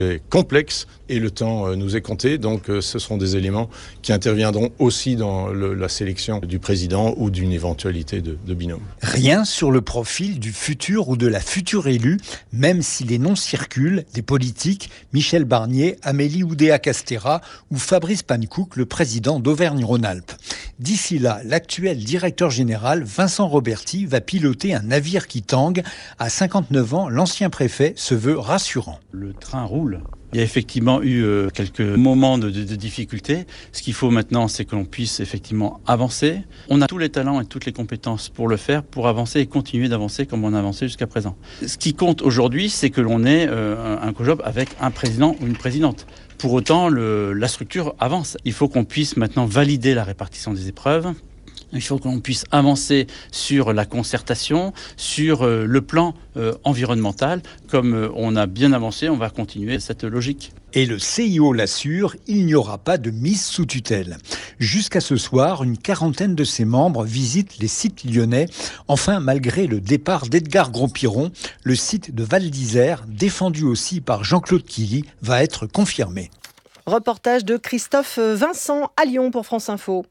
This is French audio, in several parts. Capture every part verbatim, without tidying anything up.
est complexe et le temps euh, nous est compté. Donc euh, ce sont des éléments qui interviendront aussi dans le, la sélection du président ou d'une éventualité de, de binôme. Rien sur le profil du futur ou de la future élue, même si les noms circulent des politiques, Michel Barnier, Amélie Oudéa-Castéra ou Fabrice Pankouk, le président d'Auvergne-Rhône-Alpes. D'ici là, l'actuel directeur général, Vincent Roberti, va piloter un navire qui tangue. À cinquante-neuf ans, l'ancien préfet se veut rassurant. Le train roule. Il y a effectivement eu euh, quelques moments de, de, de difficulté. Ce qu'il faut maintenant, c'est que l'on puisse effectivement avancer. On a tous les talents et toutes les compétences pour le faire, pour avancer et continuer d'avancer comme on a avancé jusqu'à présent. Ce qui compte aujourd'hui, c'est que l'on ait euh, un co-job avec un président ou une présidente. Pour autant, le, la structure avance. Il faut qu'on puisse maintenant valider la répartition des épreuves. Il faut qu'on puisse avancer sur la concertation, sur euh, le plan euh, environnemental. Comme euh, on a bien avancé, on va continuer cette logique. Et le C I O l'assure, il n'y aura pas de mise sous tutelle. Jusqu'à ce soir, une quarantaine de ses membres visitent les sites lyonnais. Enfin, malgré le départ d'Edgar Gros-Piron, le site de Val d'Isère, défendu aussi par Jean-Claude Killy, va être confirmé. Reportage de Christophe Vincent à Lyon pour France Info.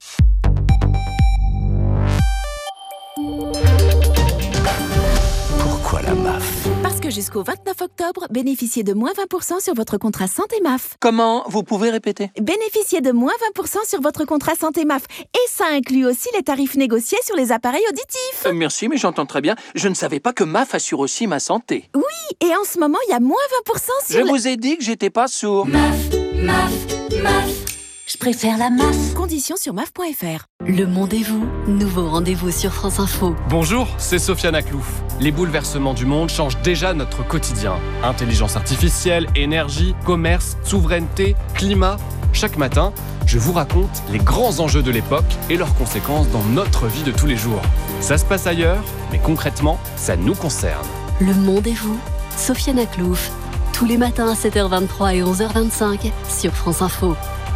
Pourquoi la M A F ? Parce que jusqu'au vingt-neuf octobre, bénéficiez de moins vingt pour cent sur votre contrat santé M A F. Comment ? Vous pouvez répéter ? Bénéficiez de moins vingt pour cent sur votre contrat santé M A F. Et ça inclut aussi les tarifs négociés sur les appareils auditifs. Euh, merci, mais j'entends très bien. Je ne savais pas que M A F assure aussi ma santé. Oui, et en ce moment, il y a moins vingt pour cent sur... Je le... vous ai dit que j'étais pas sourd. M A F, M A F, M A F. Je préfère la M A F. Conditions sur M A F point F R. Le Monde et vous, nouveau rendez-vous sur France Info. Bonjour, c'est Sofiane Aklouf. Les bouleversements du monde changent déjà notre quotidien. Intelligence artificielle, énergie, commerce, souveraineté, climat. Chaque matin, je vous raconte les grands enjeux de l'époque et leurs conséquences dans notre vie de tous les jours. Ça se passe ailleurs, mais concrètement, ça nous concerne. Le Monde et vous, Sofiane Aklouf. Tous les matins à sept heures vingt-trois et onze heures vingt-cinq sur France Info.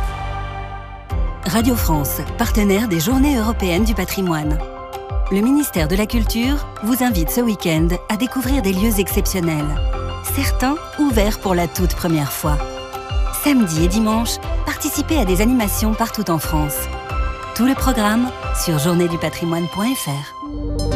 Radio France, partenaire des Journées européennes du patrimoine. Le ministère de la Culture vous invite ce week-end à découvrir des lieux exceptionnels. Certains ouverts pour la toute première fois. Samedi et dimanche, participez à des animations partout en France. Tout le programme sur journée du patrimoine point F R.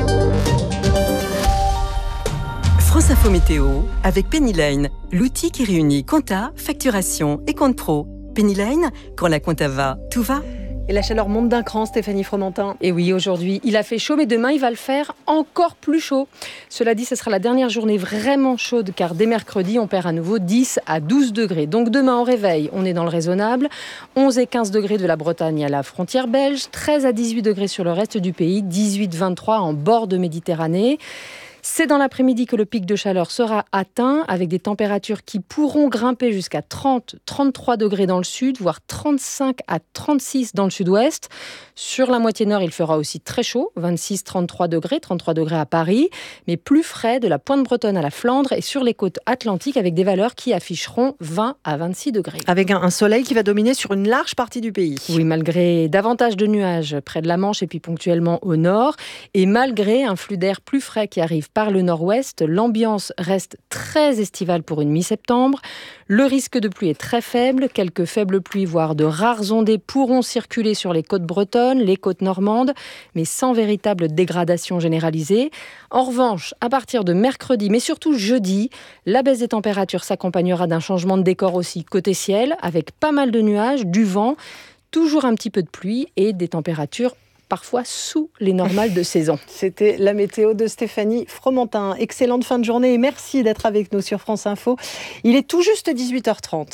France Info Météo avec Penny Lane, l'outil qui réunit compta, facturation et compte pro. Penny Lane, quand la compta va, tout va. Et la chaleur monte d'un cran, Stéphanie Fromentin. Et oui, aujourd'hui, il a fait chaud, mais demain, il va le faire encore plus chaud. Cela dit, ce sera la dernière journée vraiment chaude, car dès mercredi, on perd à nouveau dix à douze degrés. Donc demain, au réveil, on est dans le raisonnable. onze et quinze degrés de la Bretagne à la frontière belge, treize à dix-huit degrés sur le reste du pays, dix-huit à vingt-trois en bord de Méditerranée. C'est dans l'après-midi que le pic de chaleur sera atteint, avec des températures qui pourront grimper jusqu'à trente à trente-trois degrés dans le sud, voire trente-cinq à trente-six dans le sud-ouest. Sur la moitié nord, il fera aussi très chaud, vingt-six à trente-trois degrés, trente-trois degrés à Paris, mais plus frais de la pointe bretonne à la Flandre et sur les côtes atlantiques, avec des valeurs qui afficheront vingt à vingt-six degrés. Avec un soleil qui va dominer sur une large partie du pays. Oui, malgré davantage de nuages près de la Manche et puis ponctuellement au nord, et malgré un flux d'air plus frais qui arrive par le nord-ouest, l'ambiance reste très estivale pour une mi-septembre. Le risque de pluie est très faible. Quelques faibles pluies, voire de rares ondées, pourront circuler sur les côtes bretonnes, les côtes normandes, mais sans véritable dégradation généralisée. En revanche, à partir de mercredi, mais surtout jeudi, la baisse des températures s'accompagnera d'un changement de décor aussi côté ciel, avec pas mal de nuages, du vent, toujours un petit peu de pluie et des températures parfois sous les normales de saison. C'était la météo de Stéphanie Fromentin. Excellente fin de journée et merci d'être avec nous sur France Info. Il est tout juste dix-huit heures trente.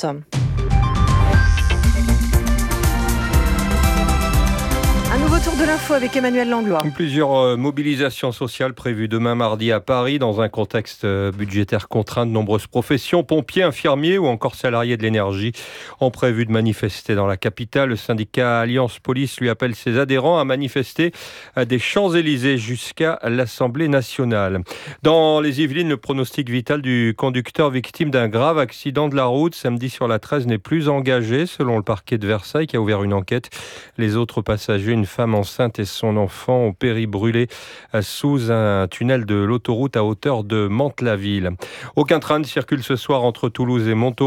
Un nouveau tour de l'info avec Emmanuel Langlois. Plusieurs mobilisations sociales prévues demain mardi à Paris dans un contexte budgétaire contraint. De nombreuses professions, pompiers, infirmiers ou encore salariés de l'énergie ont prévu de manifester dans la capitale. Le syndicat Alliance Police lui appelle ses adhérents à manifester à des Champs-Élysées jusqu'à l'Assemblée nationale. Dans les Yvelines, le pronostic vital du conducteur victime d'un grave accident de la route samedi sur la treize n'est plus engagé selon le parquet de Versailles qui a ouvert une enquête. Les autres passagers, une femme femme enceinte et son enfant ont péri brûlés sous un tunnel de l'autoroute à hauteur de Mantes-la-Ville. Aucun train ne circule ce soir entre Toulouse et Montauban.